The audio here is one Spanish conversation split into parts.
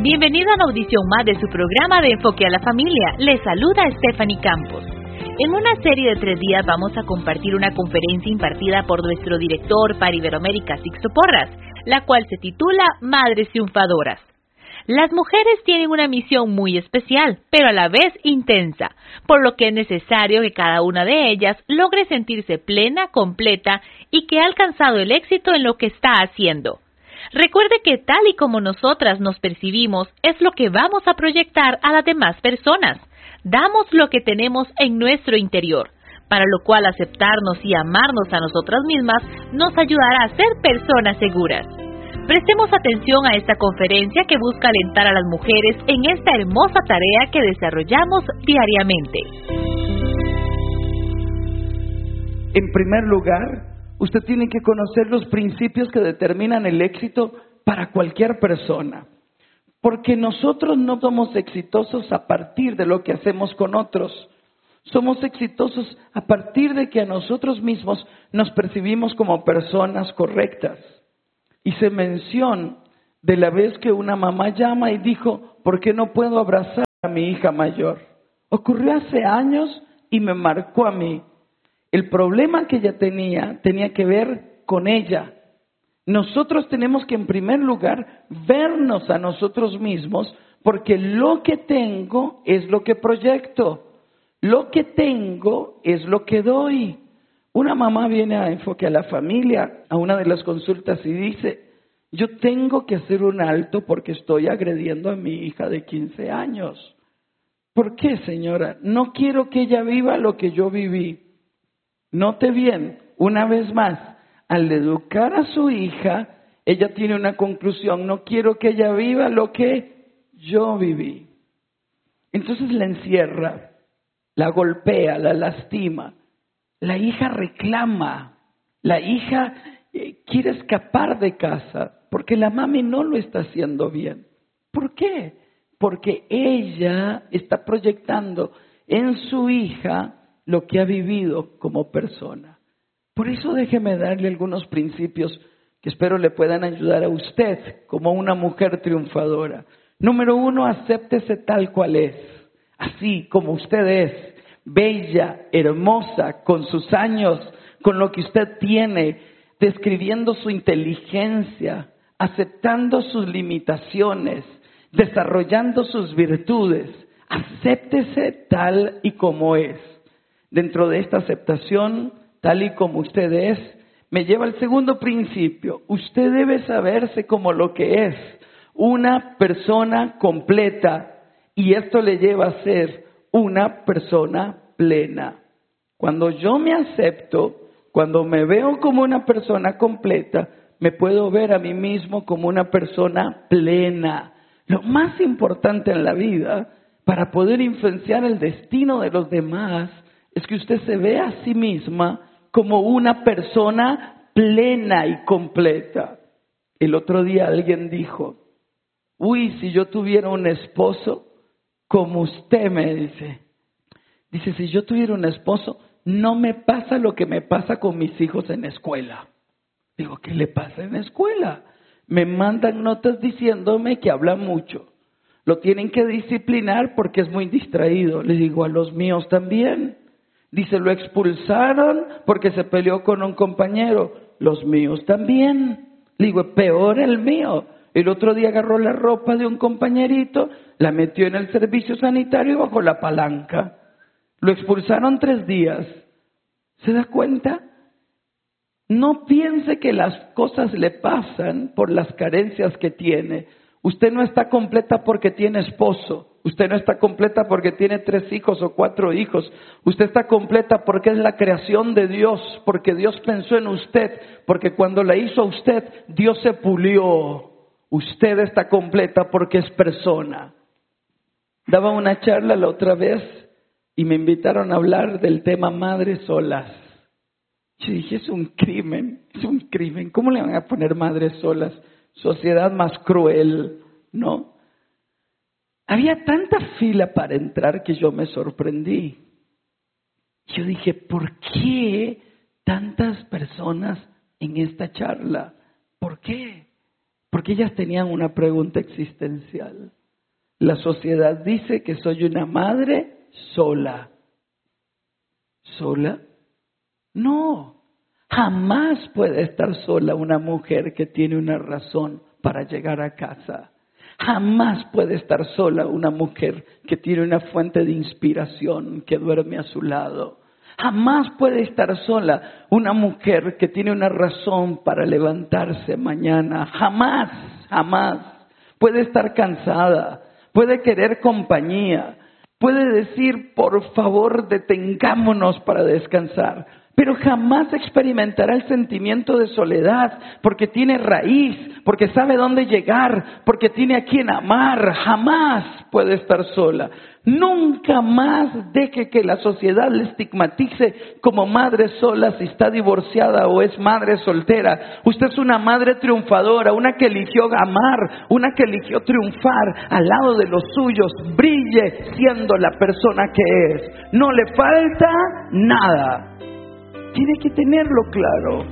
Bienvenido a una audición más de su programa de Enfoque a la Familia. Les saluda Stephanie Campos. En una serie de 3 días vamos a compartir una conferencia impartida por nuestro director para Iberoamérica, Sixto Porras, la cual se titula Madres Triunfadoras. Las mujeres tienen una misión muy especial, pero a la vez intensa, por lo que es necesario que cada una de ellas logre sentirse plena, completa y que ha alcanzado el éxito en lo que está haciendo. Recuerde que tal y como nosotras nos percibimos es lo que vamos a proyectar a las demás personas. Damos lo que tenemos en nuestro interior, para lo cual aceptarnos y amarnos a nosotras mismas nos ayudará a ser personas seguras. Prestemos atención a esta conferencia que busca alentar a las mujeres en esta hermosa tarea que desarrollamos diariamente. En primer lugar, usted tiene que conocer los principios que determinan el éxito para cualquier persona. Porque nosotros no somos exitosos a partir de lo que hacemos con otros. Somos exitosos a partir de que a nosotros mismos nos percibimos como personas correctas. Hice mención de la vez que una mamá llama y dijo, ¿por qué no puedo abrazar a mi hija mayor? Ocurrió hace años y me marcó a mí. El problema que ella tenía que ver con ella. Nosotros tenemos que en primer lugar vernos a nosotros mismos, porque lo que tengo es lo que proyecto. Lo que tengo es lo que doy. Una mamá viene a Enfoque a la Familia, a una de las consultas y dice, yo tengo que hacer un alto porque estoy agrediendo a mi hija de 15 años. ¿Por qué, señora? No quiero que ella viva lo que yo viví. Note bien, una vez más, al educar a su hija, ella tiene una conclusión, no quiero que ella viva lo que yo viví. Entonces la encierra, la golpea, la lastima. La hija reclama, la hija quiere escapar de casa porque la mami no lo está haciendo bien. ¿Por qué? Porque ella está proyectando en su hija lo que ha vivido como persona. Por eso déjeme darle algunos principios que espero le puedan ayudar a usted como una mujer triunfadora. Número 1, acéptese tal cual es, así como usted es. Bella, hermosa, con sus años, con lo que usted tiene, describiendo su inteligencia, aceptando sus limitaciones, desarrollando sus virtudes. Acéptese tal y como es. Dentro de esta aceptación, tal y como usted es, me lleva al segundo principio. Usted debe saberse como lo que es, una persona completa, y esto le lleva a ser una persona plena. Cuando yo me acepto, cuando me veo como una persona completa, me puedo ver a mí mismo como una persona plena. Lo más importante en la vida, para poder influenciar el destino de los demás, es que usted se vea a sí misma como una persona plena y completa. El otro día alguien dijo, uy, si yo tuviera un esposo como usted, me dice, si yo tuviera un esposo, no me pasa lo que me pasa con mis hijos en la escuela. Digo, ¿qué le pasa en la escuela? Me mandan notas diciéndome que habla mucho. Lo tienen que disciplinar porque es muy distraído. Le digo, a los míos también. Dice, lo expulsaron porque se peleó con un compañero. Los míos también. Le digo, peor el mío. El otro día agarró la ropa de un compañerito, la metió en el servicio sanitario y bajó la palanca. Lo expulsaron 3 días. ¿Se da cuenta? No piense que las cosas le pasan por las carencias que tiene. Usted no está completa porque tiene esposo. Usted no está completa porque tiene 3 hijos o 4 hijos. Usted está completa porque es la creación de Dios, porque Dios pensó en usted, porque cuando la hizo a usted, Dios se pulió. Usted está completa porque es persona. Daba una charla la otra vez y me invitaron a hablar del tema madres solas. Yo dije, es un crimen. ¿Cómo le van a poner madres solas? Sociedad más cruel, ¿no? Había tanta fila para entrar que yo me sorprendí. Yo dije, ¿por qué tantas personas en esta charla? ¿Por qué? Porque ellas tenían una pregunta existencial. La sociedad dice que soy una madre sola. ¿Sola? No, jamás puede estar sola una mujer que tiene una razón para llegar a casa. Jamás puede estar sola una mujer que tiene una fuente de inspiración que duerme a su lado. Jamás puede estar sola una mujer que tiene una razón para levantarse mañana. Jamás, jamás. Puede estar cansada, puede querer compañía, puede decir, por favor, detengámonos para descansar. Pero jamás experimentará el sentimiento de soledad, porque tiene raíz, porque sabe dónde llegar, porque tiene a quien amar. Jamás puede estar sola. Nunca más deje que la sociedad le estigmatice como madre sola si está divorciada o es madre soltera. Usted es una madre triunfadora, una que eligió amar, una que eligió triunfar al lado de los suyos. Brille siendo la persona que es. No le falta nada. Tiene que tenerlo claro.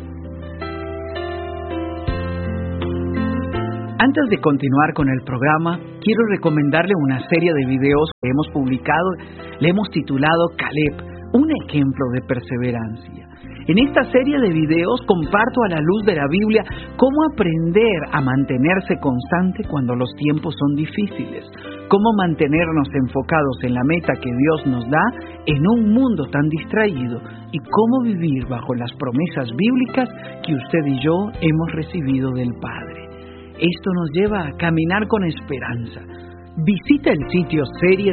Antes de continuar con el programa, quiero recomendarle una serie de videos que hemos publicado. Le hemos titulado Caleb, un ejemplo de perseverancia. En esta serie de videos comparto a la luz de la Biblia cómo aprender a mantenerse constante cuando los tiempos son difíciles, cómo mantenernos enfocados en la meta que Dios nos da en un mundo tan distraído y cómo vivir bajo las promesas bíblicas que usted y yo hemos recibido del Padre. Esto nos lleva a caminar con esperanza. Visita el sitio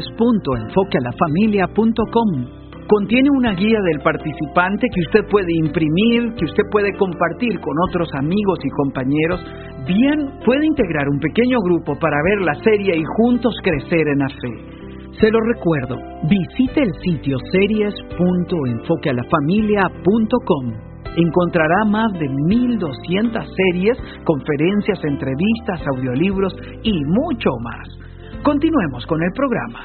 series.enfoquealafamilia.com. Contiene una guía del participante que usted puede imprimir, que usted puede compartir con otros amigos y compañeros. Bien, puede integrar un pequeño grupo para ver la serie y juntos crecer en la fe. Se lo recuerdo, visite el sitio series.enfoquealafamilia.com. Encontrará más de 1,200 series, conferencias, entrevistas, audiolibros y mucho más. Continuemos con el programa.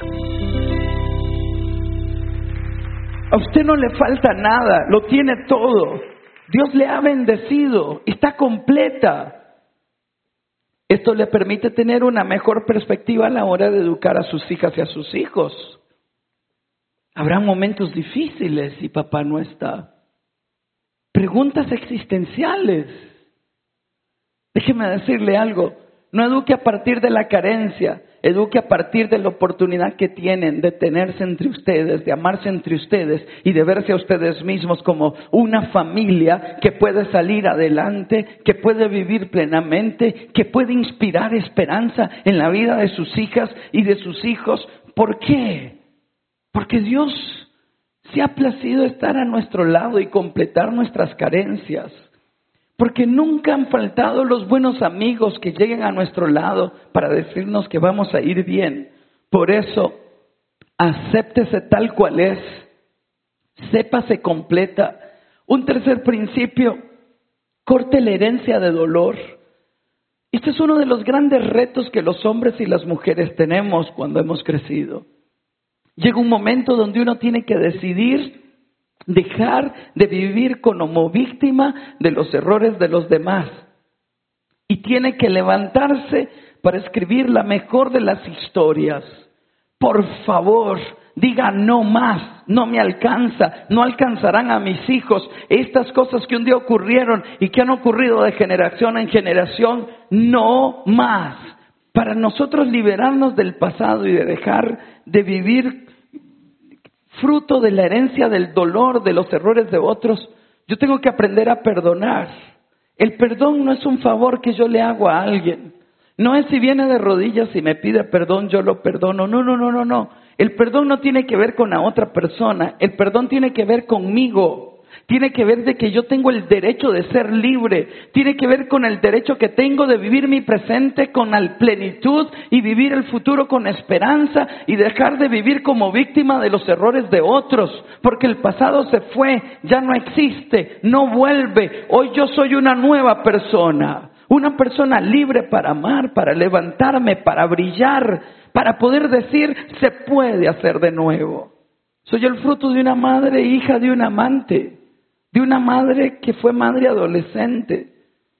A usted no le falta nada, lo tiene todo. Dios le ha bendecido, está completa. Esto le permite tener una mejor perspectiva a la hora de educar a sus hijas y a sus hijos. Habrá momentos difíciles si papá no está. Preguntas existenciales. Déjeme decirle algo, no eduque a partir de la carencia, eduque a partir de la oportunidad que tienen de tenerse entre ustedes, de amarse entre ustedes y de verse a ustedes mismos como una familia que puede salir adelante, que puede vivir plenamente, que puede inspirar esperanza en la vida de sus hijas y de sus hijos. ¿Por qué? Porque Dios se ha placido estar a nuestro lado y completar nuestras carencias. Porque nunca han faltado los buenos amigos que lleguen a nuestro lado para decirnos que vamos a ir bien. Por eso, acéptese tal cual es. Sépase completa. Un tercer principio, corte la herencia de dolor. Este es uno de los grandes retos que los hombres y las mujeres tenemos cuando hemos crecido. Llega un momento donde uno tiene que decidir dejar de vivir como víctima de los errores de los demás. Y tiene que levantarse para escribir la mejor de las historias. Por favor, diga no más, no me alcanza, no alcanzarán a mis hijos. Estas cosas que un día ocurrieron y que han ocurrido de generación en generación, no más. Para nosotros liberarnos del pasado y de dejar de vivir fruto de la herencia del dolor, de los errores de otros, yo tengo que aprender a perdonar. El perdón no es un favor que yo le hago a alguien. No es si viene de rodillas y me pide perdón, yo lo perdono. No. El perdón no tiene que ver con la otra persona. El perdón tiene que ver conmigo. Tiene que ver de que yo tengo el derecho de ser libre. Tiene que ver con el derecho que tengo de vivir mi presente con plenitud y vivir el futuro con esperanza y dejar de vivir como víctima de los errores de otros. Porque el pasado se fue, ya no existe, no vuelve. Hoy yo soy una nueva persona. Una persona libre para amar, para levantarme, para brillar, para poder decir se puede hacer de nuevo. Soy el fruto de una madre, hija de un amante. De una madre que fue madre adolescente,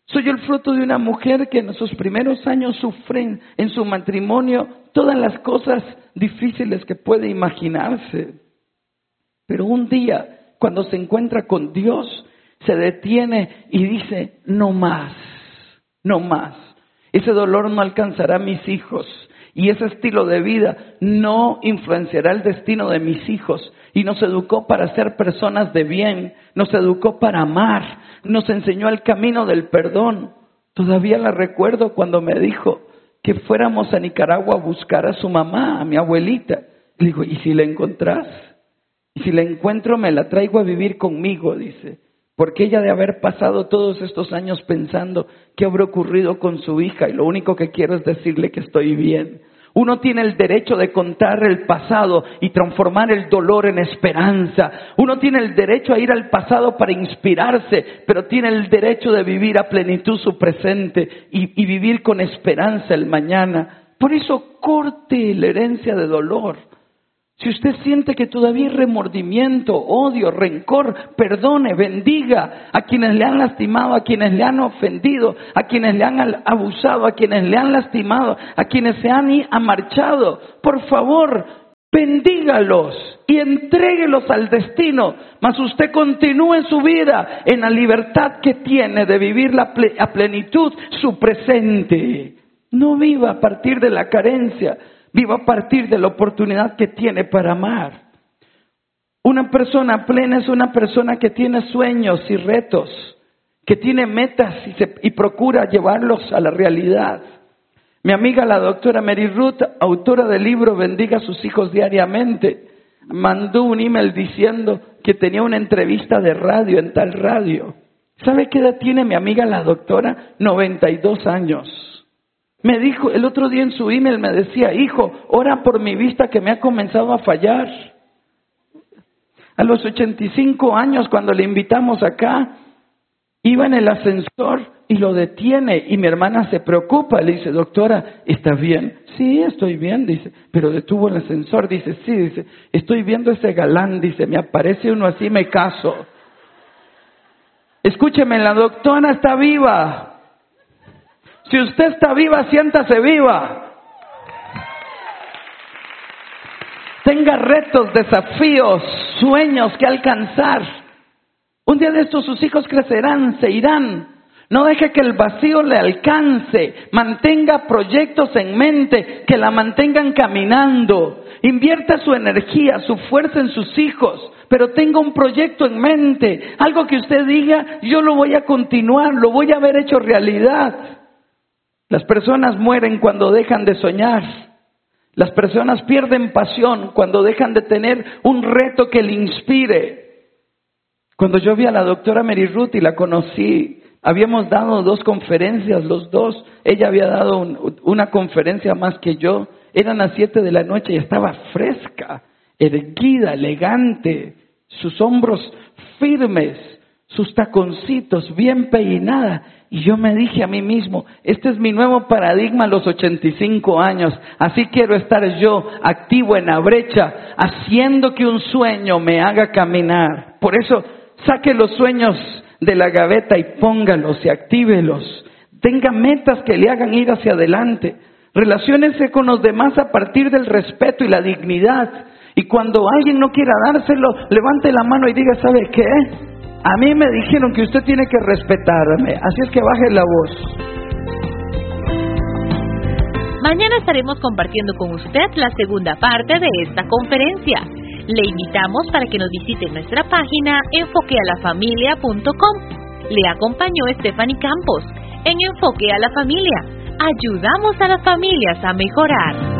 Soy el fruto de una mujer que en sus primeros años sufre en su matrimonio todas las cosas difíciles que puede imaginarse. Pero un día, cuando se encuentra con Dios, se detiene y dice, no más, no más. Ese dolor no alcanzará a mis hijos y ese estilo de vida no influenciará el destino de mis hijos. Y nos educó para ser personas de bien, nos educó para amar, nos enseñó el camino del perdón. Todavía la recuerdo cuando me dijo que fuéramos a Nicaragua a buscar a su mamá, a mi abuelita. Le digo, ¿y si la encontrás? Y si la encuentro me la traigo a vivir conmigo, dice. Porque ella de haber pasado todos estos años pensando qué habrá ocurrido con su hija y lo único que quiero es decirle que estoy bien. Uno tiene el derecho de contar el pasado y transformar el dolor en esperanza. Uno tiene el derecho a ir al pasado para inspirarse, pero tiene el derecho de vivir a plenitud su presente y vivir con esperanza el mañana. Por eso corte la herencia de dolor. Si usted siente que todavía hay remordimiento, odio, rencor, perdone, bendiga a quienes le han lastimado, a quienes le han ofendido, a quienes le han abusado, a quienes le han lastimado, a quienes se han marchado. Por favor, bendígalos y entréguelos al destino, mas usted continúe su vida en la libertad que tiene de vivir a plenitud su presente. No viva a partir de la carencia. Viva a partir de la oportunidad que tiene para amar. Una persona plena es una persona que tiene sueños y retos, que tiene metas y procura llevarlos a la realidad. Mi amiga la doctora Mary Ruth, autora del libro Bendiga a sus hijos diariamente, mandó un email diciendo que tenía una entrevista de radio en tal radio. ¿Sabe qué edad tiene mi amiga la doctora? 92 años. Me dijo, el otro día en su email me decía, hijo, ora por mi vista que me ha comenzado a fallar. A los 85 años, cuando le invitamos acá, iba en el ascensor y lo detiene y mi hermana se preocupa. Le dice, doctora, ¿está bien? Sí, estoy bien, dice, pero detuvo el ascensor. Dice, sí, dice, estoy viendo ese galán, dice, me aparece uno así, me caso. Escúcheme, la doctora está viva. Si usted está viva, siéntase viva. Tenga retos, desafíos, sueños que alcanzar. Un día de estos sus hijos crecerán, se irán. No deje que el vacío le alcance. Mantenga proyectos en mente que la mantengan caminando. Invierta su energía, su fuerza en sus hijos. Pero tenga un proyecto en mente. Algo que usted diga, yo lo voy a continuar, lo voy a haber hecho realidad. Las personas mueren cuando dejan de soñar. Las personas pierden pasión cuando dejan de tener un reto que le inspire. Cuando yo vi a la doctora Mary Ruth y la conocí, habíamos dado 2 conferencias los dos. Ella había dado una conferencia más que yo. Eran las 7 de la noche y estaba fresca, erguida, elegante, sus hombros firmes, sus taconcitos bien peinada. Y yo me dije a mí mismo, este es mi nuevo paradigma a los 85 años. Así quiero estar yo, activo en la brecha, haciendo que un sueño me haga caminar. Por eso, saque los sueños de la gaveta y póngalos y actívelos. Tenga metas que le hagan ir hacia adelante. Relaciónese con los demás a partir del respeto y la dignidad. Y cuando alguien no quiera dárselo, levante la mano y diga, ¿sabe qué? A mí me dijeron que usted tiene que respetarme, así es que baje la voz. Mañana estaremos compartiendo con usted la segunda parte de esta conferencia. Le invitamos para que nos visite nuestra página enfoquealafamilia.com. Le acompañó Stephanie Campos en Enfoque a la Familia. Ayudamos a las familias a mejorar.